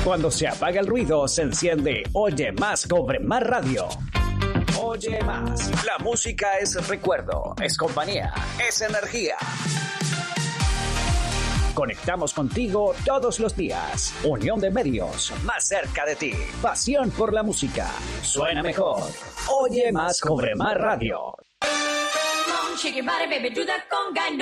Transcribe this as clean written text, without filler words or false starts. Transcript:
Cuando se apaga el ruido, se enciende Oye Más, Cobre Más Radio. Oye Más. La música es recuerdo, es compañía, es energía. Conectamos contigo todos los días. Unión de medios, más cerca de ti. Pasión por la música. Suena mejor. Oye Más, Cobre Más Radio. Shake your body, baby, do that conga.